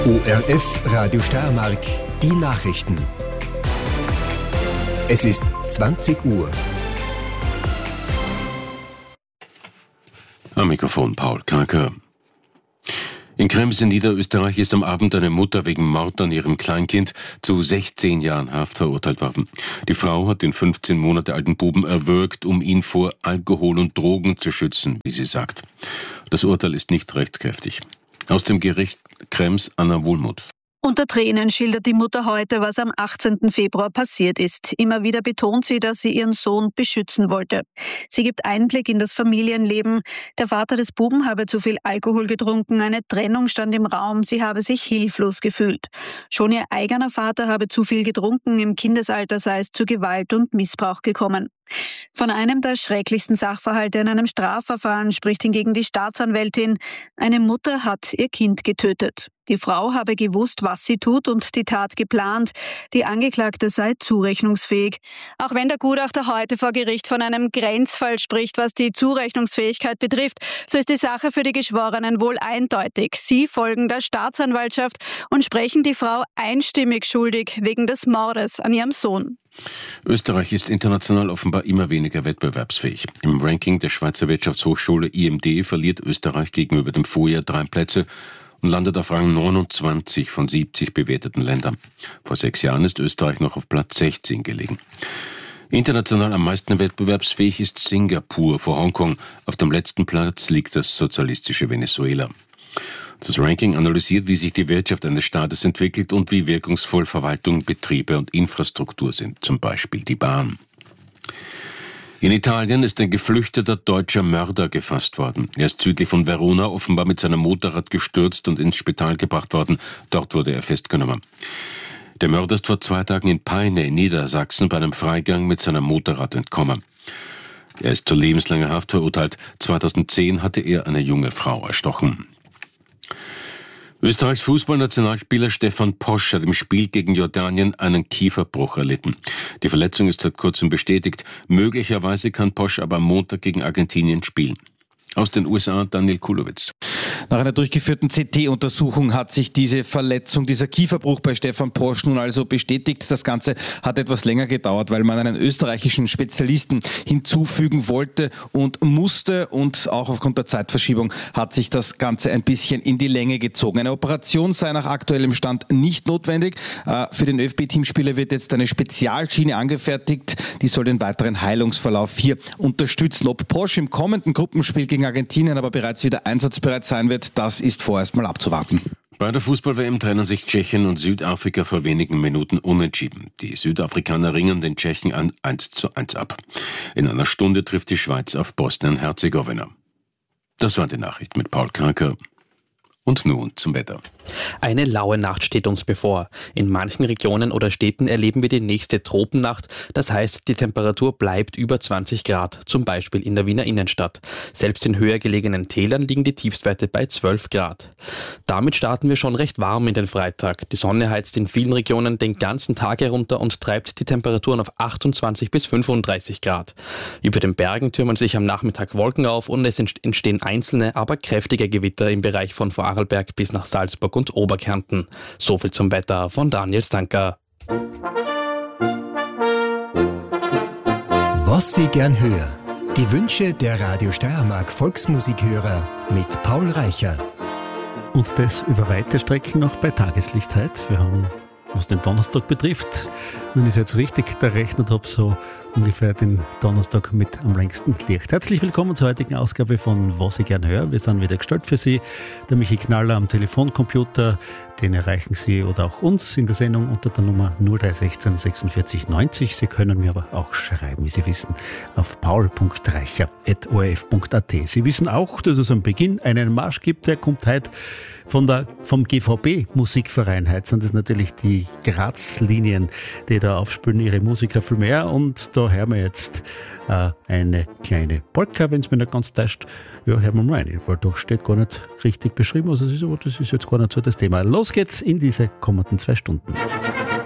ORF Radio Steiermark, die Nachrichten. Es ist 20 Uhr. Am Mikrofon Paul Karker. In Krems in Niederösterreich ist am Abend eine Mutter wegen Mord an ihrem Kleinkind zu 16 Jahren Haft verurteilt worden. Die Frau hat den 15 Monate alten Buben erwürgt, um ihn vor Alkohol und Drogen zu schützen, wie sie sagt. Das Urteil ist nicht rechtskräftig. Aus dem Gericht Krems Anna Wohlmuth. Unter Tränen schildert die Mutter heute, was am 18. Februar passiert ist. Immer wieder betont sie, dass sie ihren Sohn beschützen wollte. Sie gibt Einblick in das Familienleben. Der Vater des Buben habe zu viel Alkohol getrunken, eine Trennung stand im Raum, sie habe sich hilflos gefühlt. Schon ihr eigener Vater habe zu viel getrunken, im Kindesalter sei es zu Gewalt und Missbrauch gekommen. Von einem der schrecklichsten Sachverhalte in einem Strafverfahren spricht hingegen die Staatsanwältin. Eine Mutter hat ihr Kind getötet. Die Frau habe gewusst, was sie tut und die Tat geplant. Die Angeklagte sei zurechnungsfähig. Auch wenn der Gutachter heute vor Gericht von einem Grenzfall spricht, was die Zurechnungsfähigkeit betrifft, so ist die Sache für die Geschworenen wohl eindeutig. Sie folgen der Staatsanwaltschaft und sprechen die Frau einstimmig schuldig wegen des Mordes an ihrem Sohn. Österreich ist international offenbar immer weniger wettbewerbsfähig. Im Ranking der Schweizer Wirtschaftshochschule IMD verliert Österreich gegenüber dem Vorjahr 3 Plätze und landet auf Rang 29 von 70 bewerteten Ländern. Vor 6 Jahren ist Österreich noch auf Platz 16 gelegen. International am meisten wettbewerbsfähig ist Singapur vor Hongkong. Auf dem letzten Platz liegt das sozialistische Venezuela. Das Ranking analysiert, wie sich die Wirtschaft eines Staates entwickelt und wie wirkungsvoll Verwaltung, Betriebe und Infrastruktur sind, zum Beispiel die Bahn. In Italien ist ein geflüchteter deutscher Mörder gefasst worden. Er ist südlich von Verona offenbar mit seinem Motorrad gestürzt und ins Spital gebracht worden. Dort wurde er festgenommen. Der Mörder ist vor 2 Tagen in Peine in Niedersachsen bei einem Freigang mit seinem Motorrad entkommen. Er ist zu lebenslanger Haft verurteilt. 2010 hatte er eine junge Frau erstochen. Österreichs Fußballnationalspieler Stefan Posch hat im Spiel gegen Jordanien einen Kieferbruch erlitten. Die Verletzung ist seit kurzem bestätigt. Möglicherweise kann Posch aber am Montag gegen Argentinien spielen. Aus den USA Daniel Kulowitz. Nach einer durchgeführten CT-Untersuchung hat sich diese Verletzung, dieser Kieferbruch bei Stefan Posch nun also bestätigt. Das Ganze hat etwas länger gedauert, weil man einen österreichischen Spezialisten hinzufügen wollte und musste. Und auch aufgrund der Zeitverschiebung hat sich das Ganze ein bisschen in die Länge gezogen. Eine Operation sei nach aktuellem Stand nicht notwendig. Für den ÖFB-Teamspieler wird jetzt eine Spezialschiene angefertigt. Die soll den weiteren Heilungsverlauf hier unterstützen. Ob Posch im kommenden Gruppenspiel gegen Argentinien aber bereits wieder einsatzbereit sein wird, das ist vorerst mal abzuwarten. Bei der Fußball-WM trennen sich Tschechien und Südafrika vor wenigen Minuten unentschieden. Die Südafrikaner ringen den Tschechen an 1:1 ab. In einer Stunde trifft die Schweiz auf Bosnien-Herzegowina. Das war die Nachricht mit Paul Karker. Und nun zum Wetter. Eine laue Nacht steht uns bevor. In manchen Regionen oder Städten erleben wir die nächste Tropennacht. Das heißt, die Temperatur bleibt über 20 Grad, zum Beispiel in der Wiener Innenstadt. Selbst in höher gelegenen Tälern liegen die Tiefstwerte bei 12 Grad. Damit starten wir schon recht warm in den Freitag. Die Sonne heizt in vielen Regionen den ganzen Tag herunter und treibt die Temperaturen auf 28 bis 35 Grad. Über den Bergen türmen sich am Nachmittag Wolken auf und es entstehen einzelne, aber kräftige Gewitter im Bereich von Vorarlberg bis nach Salzburg und Oberkärnten. So viel zum Wetter von Daniel Stanker. Was Sie gern hören. Die Wünsche der Radio Steiermark Volksmusikhörer mit Paul Reicher. Und das über weite Strecken noch bei Tageslicht heute. Wir haben, was den Donnerstag betrifft, wenn ich es jetzt richtig gerechnet habe, so ungefähr den Donnerstag mit am längsten Licht. Herzlich willkommen zur heutigen Ausgabe von Was ich gern höre. Wir sind wieder gestellt für Sie. Der Michi Knaller am Telefoncomputer, den erreichen Sie oder auch uns in der Sendung unter der Nummer 0316 46 90. Sie können mir aber auch schreiben, wie Sie wissen, auf paul.reicher@orf.at. Sie wissen auch, dass es am Beginn einen Marsch gibt, der kommt heute vom GVB Musikverein. Heute sind es natürlich die Graz-Linien, die da aufspielen, ihre Musiker viel mehr. Und da hören wir jetzt eine kleine Polka, wenn es mir nicht ganz täuscht. Ja, hören wir mal rein, weil doch steht gar nicht richtig beschrieben, was es ist, aber das ist jetzt gar nicht so das Thema. Los geht's in diese kommenden 2 Stunden.